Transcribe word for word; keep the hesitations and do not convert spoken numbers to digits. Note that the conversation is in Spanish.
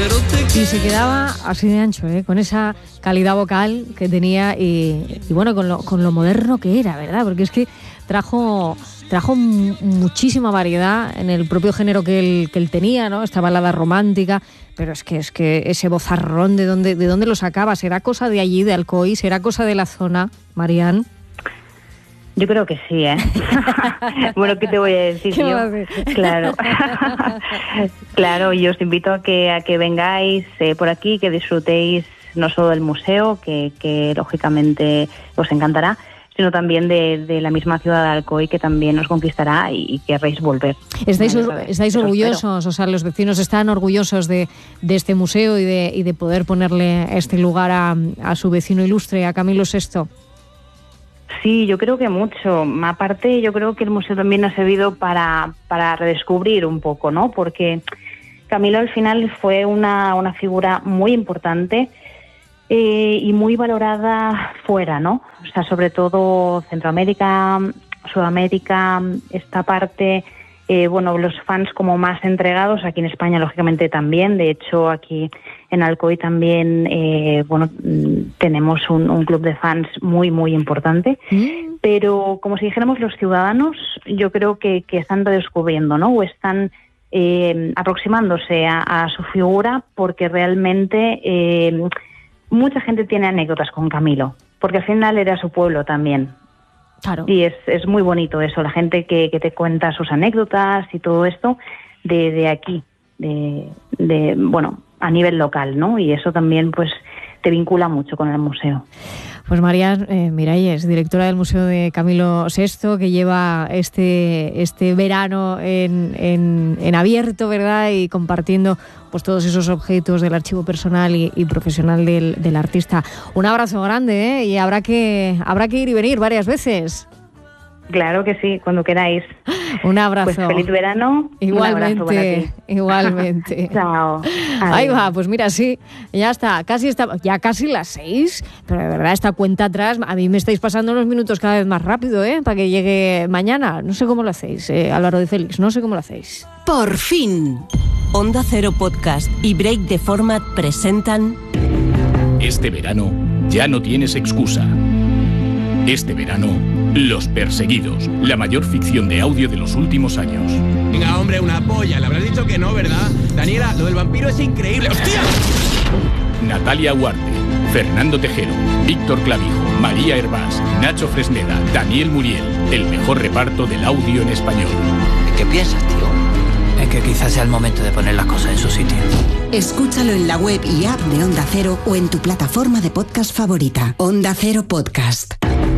Y se quedaba así de ancho, ¿eh? Con esa calidad vocal que tenía y, y bueno, con lo, con lo moderno que era, ¿verdad? Porque es que trajo, trajo muchísima variedad en el propio género que él, que él tenía, ¿no? Esta balada romántica, pero es que, es que ese vozarrón, ¿de dónde, de dónde lo sacaba? ¿Será cosa de allí, de Alcoy? ¿Será cosa de la zona, Marian? Yo creo que sí, ¿eh? Bueno, ¿qué te voy a decir ¿Qué yo? Claro. Claro, y os invito a que a que vengáis eh, por aquí, que disfrutéis no solo del museo, que, que lógicamente os encantará, sino también de, de la misma ciudad de Alcoy, que también os conquistará y, y querréis volver. ¿Estáis, estáis orgullosos? O sea, los vecinos están orgullosos de, de este museo y de, y de poder ponerle este lugar a, a su vecino ilustre, a Camilo sexto. Sí, yo creo que mucho. Aparte, yo creo que el museo también ha servido para, para redescubrir un poco, ¿no? Porque Camilo al final fue una, una figura muy importante eh, y muy valorada fuera, ¿no? O sea, sobre todo Centroamérica, Sudamérica, esta parte, eh, bueno, los fans como más entregados, aquí en España lógicamente también. De hecho, aquí en Alcoy también, eh, bueno, tenemos un, un club de fans muy, muy importante. Mm. Pero, como si dijéramos, los ciudadanos, yo creo que, que están redescubriendo, ¿no? O están eh, aproximándose a, a su figura, porque realmente eh, mucha gente tiene anécdotas con Camilo, porque al final era su pueblo también. Claro. Y es, es muy bonito eso, la gente que, que te cuenta sus anécdotas y todo esto de, de aquí, de, de, bueno, a nivel local, ¿no? Y eso también, pues, te vincula mucho con el museo. Pues Marian eh, Miralles, directora del Museo de Camilo sexto, que lleva este, este verano en, en, en abierto, ¿verdad? Y compartiendo pues todos esos objetos del archivo personal y, y profesional del, del artista. Un abrazo grande, ¿eh? Y habrá que, habrá que ir y venir varias veces. Claro que sí, cuando queráis. Un abrazo. Pues feliz verano. Igualmente, un abrazo para ti. Igualmente. Chao. Ahí va, pues mira, sí, ya está, casi está, ya casi las seis, pero de verdad esta cuenta atrás, a mí me estáis pasando los minutos cada vez más rápido, ¿eh? Para que llegue mañana. No sé cómo lo hacéis, eh, Álvaro de Félix, no sé cómo lo hacéis. Por fin. Onda Cero Podcast y Break the Format presentan... Este verano ya no tienes excusa. Este verano, Los Perseguidos, la mayor ficción de audio de los últimos años. Venga, hombre, una polla, le habrás dicho que no, ¿verdad? Daniela, lo del vampiro es increíble. ¡Hostia! Natalia Huarte, Fernando Tejero, Víctor Clavijo, María Hervás, Nacho Fresneda, Daniel Muriel, el mejor reparto del audio en español. ¿Qué piensas, tío? Es que quizás sea el momento de poner las cosas en su sitio. Escúchalo en la web y app de Onda Cero o en tu plataforma de podcast favorita. Onda Cero Podcast.